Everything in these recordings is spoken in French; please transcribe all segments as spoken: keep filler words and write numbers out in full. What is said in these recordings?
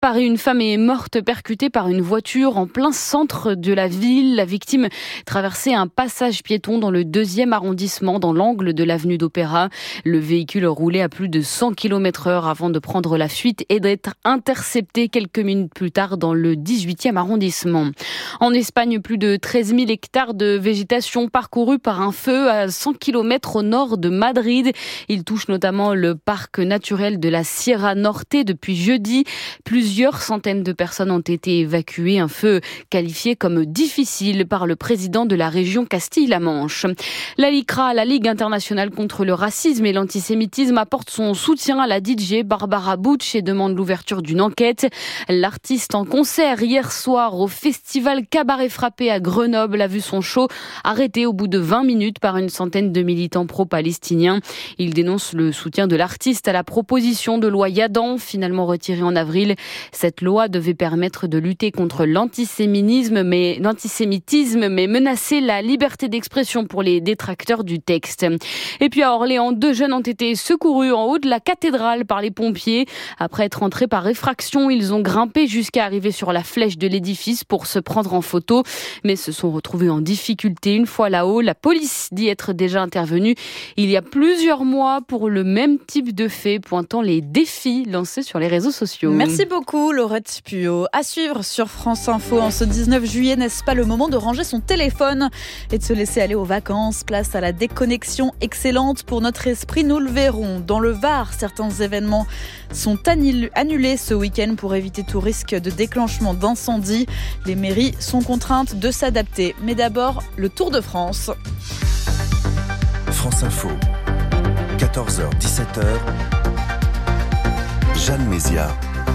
Paris, une femme est morte percutée par une voiture en plein centre de la ville. La victime traversait un passage piéton dans le deuxième arrondissement, dans l'angle de l'avenue d'Opéra. Le véhicule roulait à plus de cent kilomètres heure avant de prendre la fuite et d'être intercepté quelques minutes plus tard dans le dix-huitième arrondissement. En Espagne, plus de treize mille hectares de végétation parcourus par un feu à cent kilomètres au nord de Madrid. Il touche notamment le parc naturel de la Sierra Norte depuis jeudi. Plusieurs centaines de personnes ont été évacuées. Un feu qualifié comme difficile par le président de la région Castille-La Manche. La LICRA, la Ligue internationale contre le racisme et l'antisémitisme, apporte son soutien à la D J Barbara Butch et demande l'ouverture d'une enquête. L'artiste en concert hier soir au festival Cabaret Frappé à Grenoble a vu son show arrêté au bout de vingt minutes par une centaine de militants pro-palestiniens. Il dénonce le soutien de l'artiste à la proposition de loi Yadan, finalement retirée en avril. Cette loi devait permettre de lutter contre l'antisémitisme, mais, l'antisémitisme, mais menacer la liberté d'expression pour les détracteurs du texte. Et puis à Orléans, deux jeunes ont été secourus en haut de la cathédrale par les pompiers. Après être entrés par effraction, ils ont grimpé jusqu'à arriver sur la flèche de l'édifice pour se prendre en photo, mais se sont retrouvés en difficulté. Une fois là-haut, la police dit être déjà intervenue il y a plusieurs mois pour le même type de fait, pointant les défis lancés sur les réseaux sociaux. Merci beaucoup Laurette Puot. À suivre sur France Info en ce dix-neuf juillet, n'est-ce pas le moment de ranger son téléphone et de se laisser aller aux vacances? Place à la déconnexion excellente pour notre esprit, nous le verrons. Dans le Var, certains événements sont annulés ce week-end pour éviter tout risque de déclenchement d'incendie. Les mairies sont contraintes de s'adapter. Mais d'abord, le Tour de France. France Info, quatorze heures dix-sept heures, Jeanne Méziard.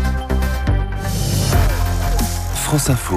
France Info,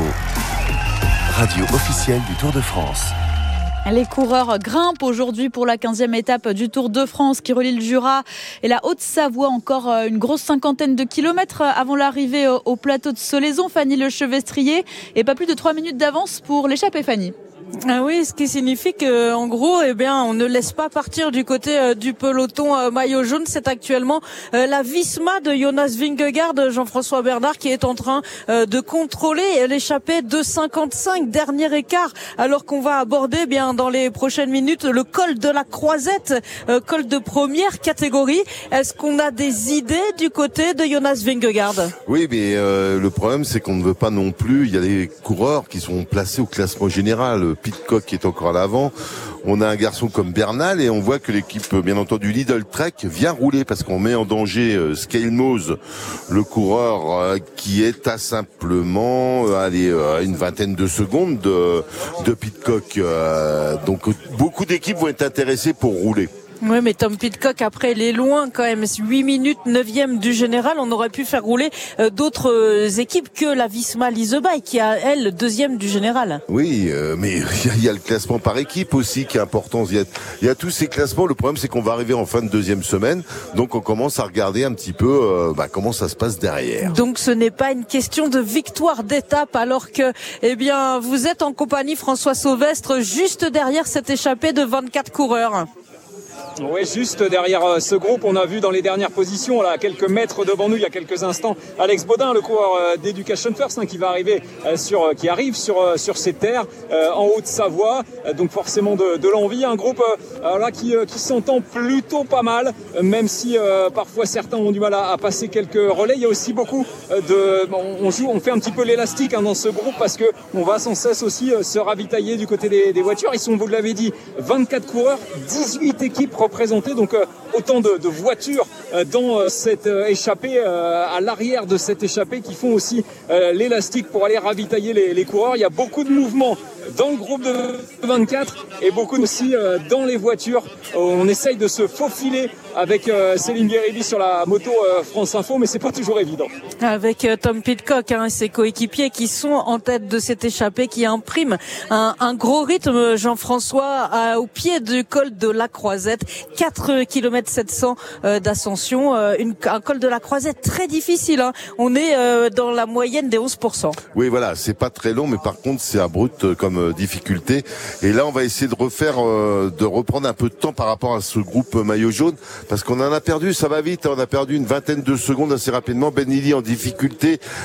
radio officielle du Tour de France. Les coureurs grimpent aujourd'hui pour la quinzième étape du Tour de France qui relie le Jura et la Haute-Savoie. Encore une grosse cinquantaine de kilomètres avant l'arrivée au plateau de Solaison. Fanny Lechevestrier, et pas plus de trois minutes d'avance pour l'échappée, Fanny. Ah oui, ce qui signifie que, en gros, eh bien, on ne laisse pas partir du côté euh, du peloton euh, maillot jaune. C'est actuellement euh, la Visma de Jonas Vingegaard, Jean-François Bernard, qui est en train euh, de contrôler l'échappée de cinquante-cinq, dernier écart, alors qu'on va aborder, eh bien, dans les prochaines minutes, le col de la Croisette, euh, col de première catégorie. Est-ce qu'on a des idées du côté de Jonas Vingegaard? Oui, mais euh, le problème, c'est qu'on ne veut pas non plus. Il y a des coureurs qui sont placés au classement général. Pidcock qui est encore à l'avant. On a un garçon comme Bernal et on voit que l'équipe, bien entendu, Lidl Trek vient rouler parce qu'on met en danger euh, Scale Mose, le coureur euh, qui est à simplement euh, allez, euh, une vingtaine de secondes de, de Pidcock. Euh, donc beaucoup d'équipes vont être intéressées pour rouler. Oui, mais Tom Pidcock, après, il est loin quand même. huit minutes, neuvième du général. On aurait pu faire rouler euh, d'autres euh, équipes que la Visma Leasebike, qui a, elle, deuxième du général. Oui, euh, mais il y, y a le classement par équipe aussi qui est important. Il y a, il y a tous ces classements. Le problème, c'est qu'on va arriver en fin de deuxième semaine. Donc, on commence à regarder un petit peu euh, bah, comment ça se passe derrière. Donc, ce n'est pas une question de victoire d'étape, alors que, eh bien, vous êtes en compagnie, François Sauvestre, juste derrière cette échappée de vingt-quatre coureurs. Oui, juste derrière ce groupe, on a vu dans les dernières positions, là, à quelques mètres devant nous, il y a quelques instants, Alex Baudin, le coureur d'Education First, hein, qui va arriver sur, qui arrive sur sur ces terres euh, en Haute-Savoie. Donc forcément de, de l'envie, un groupe euh, là qui qui s'entend plutôt pas mal, même si euh, parfois certains ont du mal à, à passer quelques relais. Il y a aussi beaucoup de, on joue, on fait un petit peu l'élastique hein, dans ce groupe parce que on va sans cesse aussi se ravitailler du côté des, des voitures. Ils sont, vous l'avez dit, vingt-quatre coureurs, dix-huit équipes représentées, donc euh, autant de, de voitures euh, dans euh, cette euh, échappée, euh, à l'arrière de cette échappée, qui font aussi euh, l'élastique pour aller ravitailler les, les coureurs. Il y a beaucoup de mouvements dans le groupe de vingt-quatre et beaucoup aussi euh, dans les voitures. Euh, on essaye de se faufiler avec euh, Céline Guéribi sur la moto euh, France Info, mais c'est pas toujours évident. Avec euh, Tom Pidcock hein, et ses coéquipiers qui sont en tête de cette échappée, qui imprime un, un gros rythme, Jean-François, à, au pied du col de la Croisette, quatre kilomètres sept cents euh, d'ascension, euh, une, un col de la Croisette très difficile. Hein. On est euh, dans la moyenne des onze pour cent. Oui, voilà, c'est pas très long, mais par contre c'est abrupt euh, comme euh, difficulté. Et là, on va essayer de refaire, euh, de reprendre un peu de temps par rapport à ce groupe euh, maillot jaune, parce qu'on en a perdu, ça va vite. On a perdu une vingtaine de secondes assez rapidement. Ben Nili en difficulté